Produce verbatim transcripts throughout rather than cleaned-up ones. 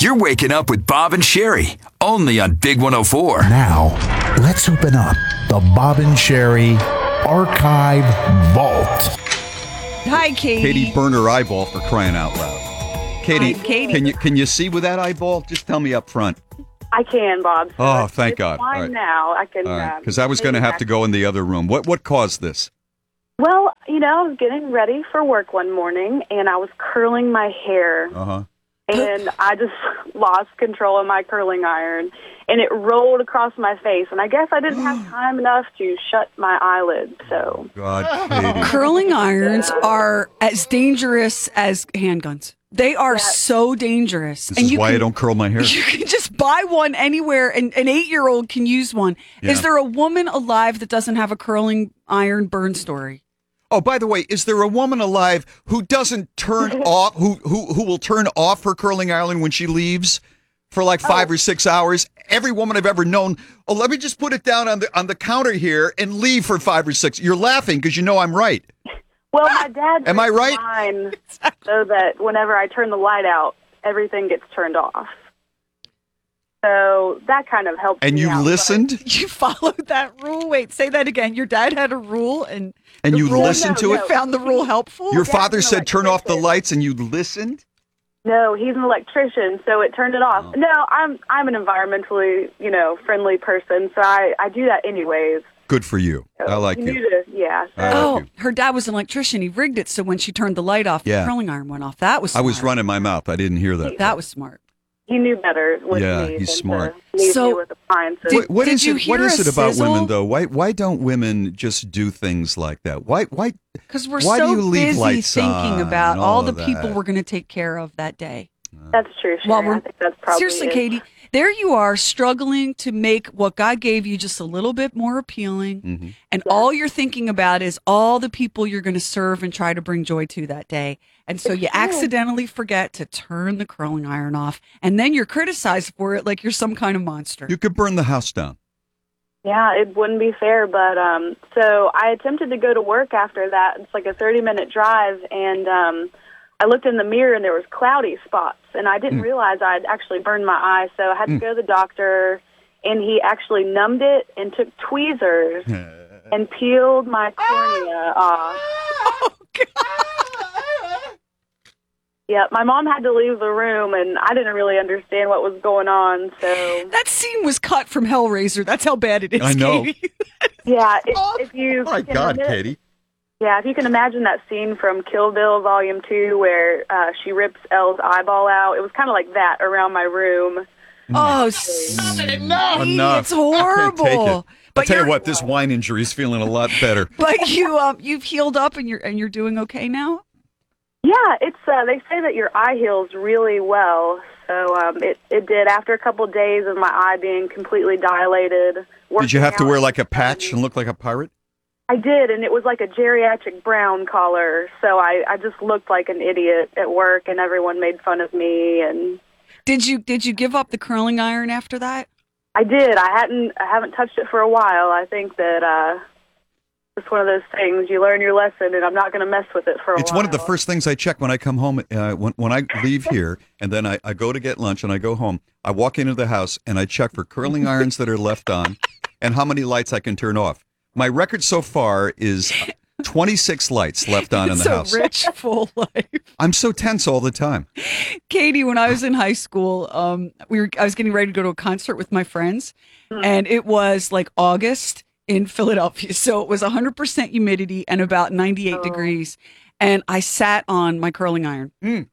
You're waking up with Bob and Sherry, only on Big one oh four. Now, let's open up the Bob and Sherry Archive Vault. Hi, Katie. Katie burned her eyeball for crying out loud. Katie, Hi, Katie. can you can you see with that eyeball? Just tell me up front. I can, Bob. So Oh, it's- thank it's God. Fine All right. now. I can. All right, um, because I was going to have to go in the other room. What what caused this? Well, you know, I was getting ready for work one morning, and I was curling my hair, Uh huh. and I just lost control of my curling iron, and it rolled across my face. And I guess I didn't have time enough to shut my eyelids. So God, Katie. Curling irons are as dangerous as handguns. They are so dangerous. This is why can, I don't curl my hair. You can just buy one anywhere, and an eight-year-old can use one. Yeah. Is there a woman alive that doesn't have a curling iron burn story? Oh, by the way, is there a woman alive who doesn't turn off, who who who will turn off her curling iron when she leaves for like five or six hours? Every woman I've ever known. Oh, let me just put it down on the on the counter here and leave for five or six. You're laughing because you know I'm right. Well, my dad. Am I turned right? Mine so that whenever I turn the light out, everything gets turned off. So that kind of helps. And me you out, but- listened, You followed that rule? Wait, say that again. Your dad had a rule, and and the you rule- listened no, to no. it. found the rule helpful? Your Dad's father an said, "Turn off the electrician. lights," and you listened. No, he's an electrician, so it turned it off. Oh. No, I'm I'm an environmentally, you know, friendly person, so I, I do that anyways. Good for you. I like you. you. Need to, yeah. So. I like Oh, you. her dad was an electrician. He rigged it so when she turned the light off, Yeah. the curling iron went off. That was I was smart. running my mouth. I didn't hear that. That was smart. He knew better with Yeah, me he's than smart. to leave So, me with appliances. did- What, what is you it? What hear is a it about sizzle? women though? Why why don't women just do things like that? Why why Because we're Why do so you leave busy lights thinking on about and all all the of people that? we're going to take care of that day. That's true, Sherry. While we're- I think that's probably Seriously, it. Katie, there you are struggling to make what God gave you just a little bit more appealing. Mm-hmm. And all you're thinking about is all the people you're going to serve and try to bring joy to that day. And so you accidentally forget to turn the curling iron off. And then you're criticized for it like you're some kind of monster. you could burn the house down? Yeah, it wouldn't be fair, but um, so I attempted to go to work after that. It's like a thirty-minute drive, and um, I looked in the mirror, and there was cloudy spots, and I didn't realize I'd actually burned my eye, so I had to go to the doctor, and he actually numbed it and took tweezers and peeled my cornea off. Oh, God. Yeah, my mom had to leave the room, and I didn't really understand what was going on, so... That scene was cut from Hellraiser. That's how bad it is, I know. Katie. Yeah, if, if you... Oh my can God, admit- Katie. Yeah, if you can imagine that scene from Kill Bill Volume two where uh, she rips Elle's eyeball out, it was kind of like that around my room. Oh, stop it. Enough. It's horrible. I can't take it. I'll But tell you you're- what, this wine injury is feeling a lot better. But you, um, you've healed up and you're and you're doing okay now. Yeah, it's uh, they say that your eye heals really well. So um, it, it did after a couple of days of my eye being completely dilated. Did working you have to out. wear like a patch and look like a pirate? I did, and it was like a geriatric brown collar. So I, I just looked like an idiot at work, and everyone made fun of me. And Did you did you give up the curling iron after that? I did. I hadn't. I haven't touched it for a while. I think that uh, it's one of those things. You learn your lesson, and I'm not going to mess with it for a It's while. one of the first things I check when I come home. Uh, when, when I leave here and then I, I go to get lunch and I go home, I walk into the house and I check for curling irons that are left on and how many lights I can turn off. My record so far is twenty-six lights left on in It's the a house. rich, full life. I'm so tense all the time. Katie, when I was in high school, um, we were I was getting ready to go to a concert with my friends, and it was like August in Philadelphia, so it was one hundred percent humidity and about ninety-eight Oh. degrees, and I sat on my curling iron.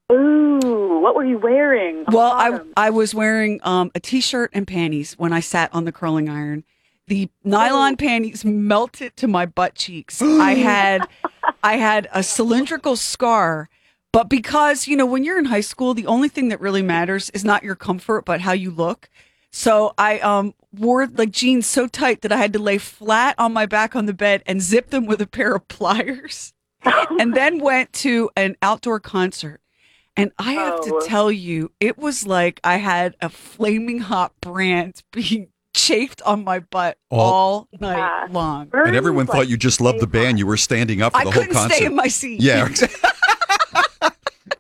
Ooh, what were you wearing? Well, I Bottom. I was wearing um, a t-shirt and panties when I sat on the curling iron. The nylon panties melted to my butt cheeks. I had I had a cylindrical scar, but because, you know, when you're in high school, the only thing that really matters is not your comfort, but how you look. So I um wore like jeans so tight that I had to lay flat on my back on the bed and zip them with a pair of pliers. And then went to an outdoor concert. And I have to Oh. tell you, it was like I had a flaming hot brand being chafed on my butt All- all night Yeah. long. And everyone thought you just loved the band. You were standing up for I the whole couldn't concert. stay in my seat. Yeah.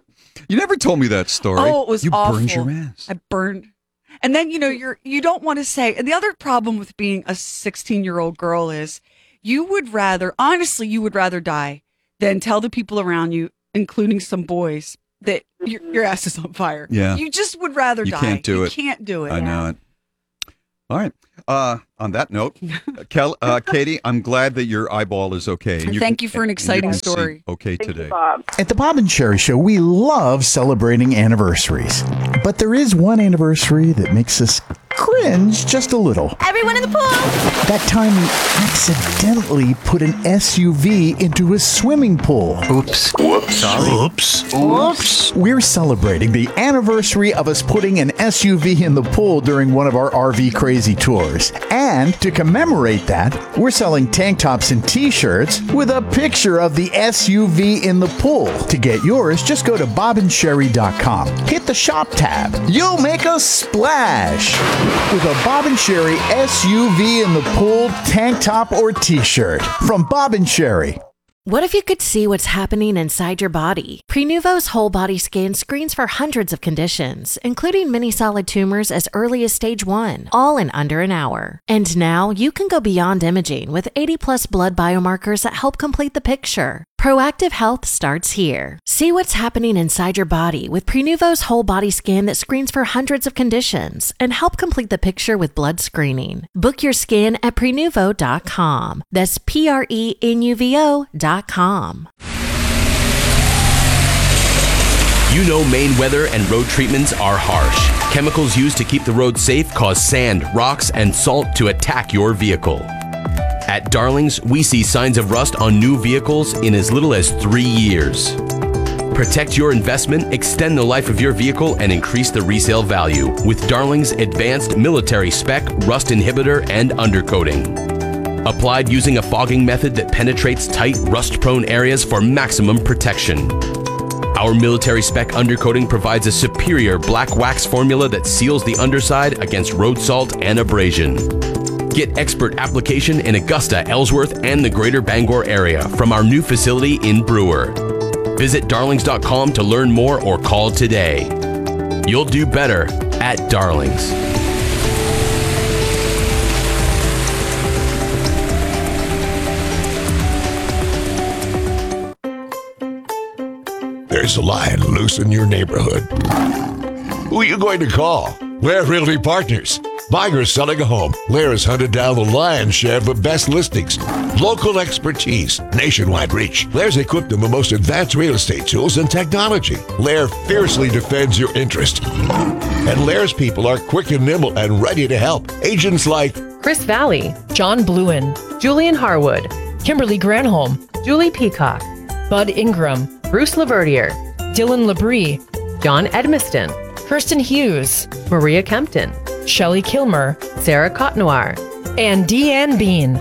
You never told me that story. Oh, it was you awful. burned your ass. I burned. And then, you know, you're, you don't want to say, and the other problem with being a sixteen year old girl is you would rather, honestly, you would rather die than tell the people around you, including some boys, that your, your ass is on fire. Yeah. You just would rather You die. can't do you it. You can't do it. I know it. All right. Uh, on that note, Kel, uh, Katie, I'm glad that your eyeball is okay. And Thank can- you for an and you exciting can see story. Okay Thank today. you, Bob. At the Bob and Sherry Show, we love celebrating anniversaries. But there is one anniversary that makes us cringe just a little. Everyone in the pool! That time we accidentally put an S U V into a swimming pool. Oops. Whoops. Sorry. Oops. Oops. We're celebrating the anniversary of us putting an S U V in the pool during one of our R V crazy tours. And to commemorate that, we're selling tank tops and t-shirts with a picture of the S U V in the pool. To get yours, just go to bob and sherry dot com. Hit the shop tab. You'll make a splash with a Bob and Sherry S U V in the pool tank top or t-shirt from Bob and Sherry. What if you could see what's happening inside your body? Prenuvo's whole body scan screens for hundreds of conditions, including many solid tumors as early as stage one, all in under an hour. And now you can go beyond imaging with eighty plus blood biomarkers that help complete the picture. Proactive health starts here. See what's happening inside your body with Prenuvo's whole body scan that screens for hundreds of conditions and help complete the picture with blood screening. Book your scan at prenuvo dot com. That's P R E N U V O dot com. You know Maine weather and road treatments are harsh. Chemicals used to keep the road safe cause sand, rocks, and salt to attack your vehicle. At Darlings, we see signs of rust on new vehicles in as little as three years. Protect your investment, extend the life of your vehicle, and increase the resale value with Darlings' advanced military spec rust inhibitor and undercoating. Applied using a fogging method that penetrates tight, rust-prone areas for maximum protection. Our military spec undercoating provides a superior black wax formula that seals the underside against road salt and abrasion. Get expert application in Augusta, Ellsworth, and the greater Bangor area from our new facility in Brewer. Visit darlings dot com to learn more or call today. You'll do better at Darlings. There's a lion loose in your neighborhood. Who are you going to call? Lair Realty Partners. Buying or selling a home, Lair has hunted down the lion's share of the best listings. Local expertise, nationwide reach. Lair's equipped them with the most advanced real estate tools and technology. Lair fiercely defends your interest. And Lair's people are quick and nimble and ready to help. Agents like Chris Valley, John Bluen, Julian Harwood, Kimberly Granholm, Julie Peacock, Bud Ingram, Bruce Laverdier, Dylan Labrie, John Edmiston, Kirsten Hughes, Maria Kempton, Shelley Kilmer, Sarah Cotnoir, and Deanne Bean.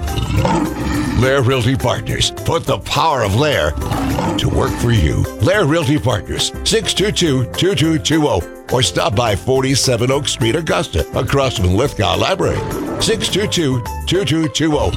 Lair Realty Partners. Put the power of Lair to work for you. Lair Realty Partners, six two two, two two two zero. Or stop by forty-seven Oak Street, Augusta, across from Lithgow Library. six two two, two two two zero.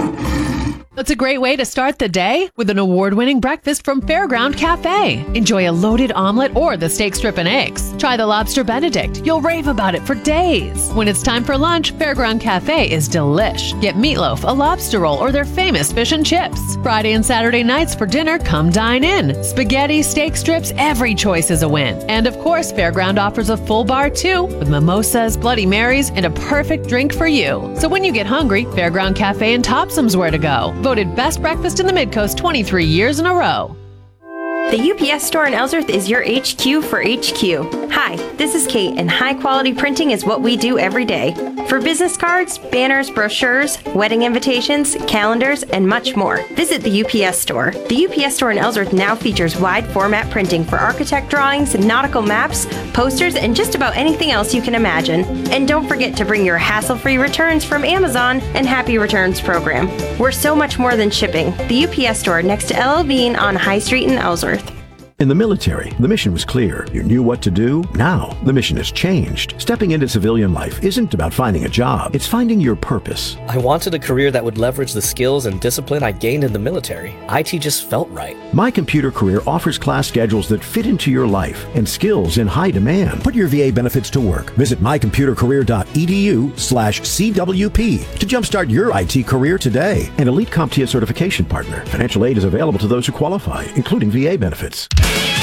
It's a great way to start the day with an award-winning breakfast from Fairground Cafe. Enjoy a loaded omelet or the steak strip and eggs. Try the lobster Benedict. You'll rave about it for days. When it's time for lunch, Fairground Cafe is delish. Get meatloaf, a lobster roll, or their famous fish and chips. Friday and Saturday nights for dinner, come dine in. Spaghetti, steak strips, every choice is a win. And of course, Fairground offers a full bar too, with mimosas, Bloody Marys, and a perfect drink for you. So when you get hungry, Fairground Cafe and Topsom's where to go. Voted best breakfast in the Midcoast twenty-three years in a row. The U P S store in Ellsworth is your H Q for H Q. Hi, this is Kate, and high-quality printing is what we do every day. For business cards, banners, brochures, wedding invitations, calendars, and much more, visit the U P S store. The U P S store in Ellsworth now features wide-format printing for architect drawings, nautical maps, posters, and just about anything else you can imagine. And don't forget to bring your hassle-free returns from Amazon and Happy Returns program. We're so much more than shipping. The U P S store next to L L Bean on High Street in Ellsworth. In the military, the mission was clear. You knew what to do. Now, the mission has changed. Stepping into civilian life isn't about finding a job. It's finding your purpose. I wanted a career that would leverage the skills and discipline I gained in the military. I T just felt right. My Computer Career offers class schedules that fit into your life and skills in high demand. Put your V A benefits to work. Visit my computer career dot e d u slash C W P to jumpstart your I T career today. An Elite CompTIA certification partner. Financial aid is available to those who qualify, including V A benefits.